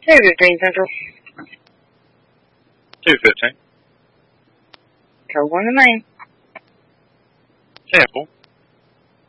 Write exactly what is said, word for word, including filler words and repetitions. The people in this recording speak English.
two fifteen Central. two fifteen. Code one to main. Temple.